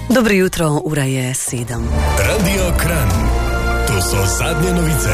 Dobro jutro, ura je 7. Radio Kranj. To so zadnje novice.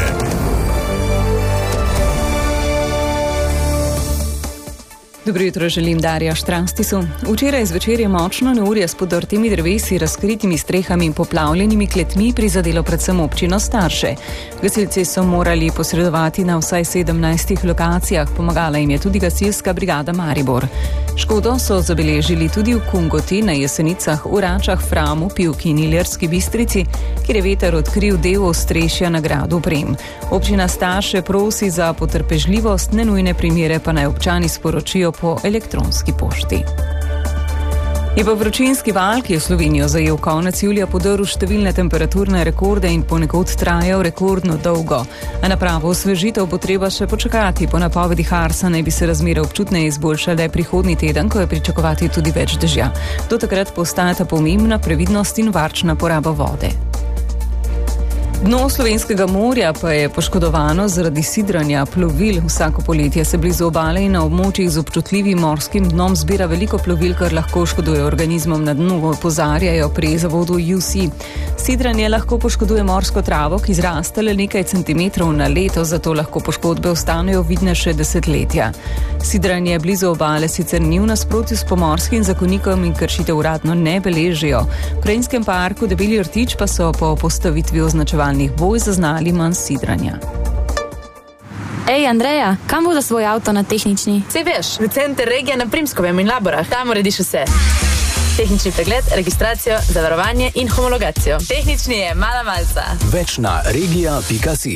Dobro jutro, želim Darja Štranstisu. Včeraj zvečer je močno neurje s podrtimi drevesi, razkritimi strehami in poplavljenimi kletmi prizadelo predvsem občino Starše. Gasilci so morali posredovati na vsaj 17 lokacijah, pomagala jim je tudi gasilska brigada Maribor. Škodo so zabeležili tudi v Kungoti, na Jesenicah, v Račah, Framu, Pivki in Ilirski Bistrici, kjer je veter odkril del ostrešja na gradu Brem. Občina Starše prosi za potrpežljivost, nenujne primere pa naj občani sporočijo po elektronski pošti. Je pa vročinski val, ki je Slovenijo zajel konec julija, podrl številne temperaturne rekorde in ponekod trajal rekordno dolgo. A na pravo osvežitev bo treba še počakati. Po napovedih Arsa naj bi se razmere občutneje izboljšale prihodnji teden, ko je pričakovati tudi več dežja. Do takrat postajata pomembna previdnost in varčna poraba vode. Dno Slovenskega morja pa je poškodovano zaradi sidranja plovil. Vsako poletje se blizu obale in na območjih z občutljivim morskim dnom zbira veliko plovil, kar lahko škoduje organizmom na dnu, opozarjajo pri zavodu UC. Sidranje lahko poškoduje morsko travo, ki zraste le nekaj centimetrov na leto, zato lahko poškodbe ostanejo vidne še desetletja. Sidranje blizu obale sicer ni v nasprotju s Pomorskim zakonikom in kršitev uradno ne beležijo. V Krajinskem parku Debeli rtič pa so po postavitvi označevalnih boj zaznali manj sidranja. Ej, Andreja, kam voda svoj avto na tehnični? Sej veš, v center regije na Primskovem in Laborah. Tam urediš vse. Tehnični pregled, registracijo, zavarovanje in homologacijo. Tehnični je mala malca. Več na regija.si.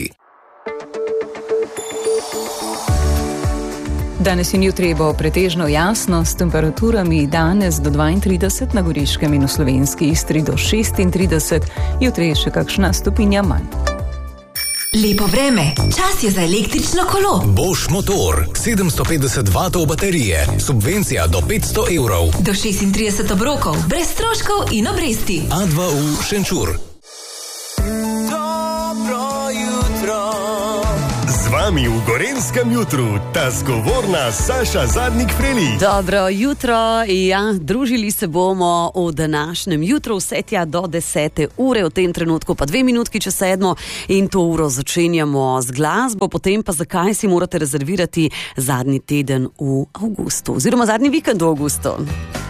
Danes in jutri bo pretežno jasno, s temperaturami danes do 32, na Goriškem in v Slovenski Istri do 36, jutri je še kakšna stopinja manj. Lepo vreme, čas je za električno kolo. Bosch motor, 750 vatov baterije, subvencija do 500 evrov. Do 36 obrokov, brez stroškov in obresti. A2U Šenčur. Z vami v Gorenjskem jutru, ta zgovorna Saša Zadnik-Frelič. Dobro jutro, ja, družili se bomo v današnjem jutru vse tja do 10. ure, v tem trenutku pa 2 minutki čez 7. in to uro začenjamo z glasbo, potem pa zakaj si morate rezervirati zadnji teden v avgustu, oziroma zadnji vikend v avgustu.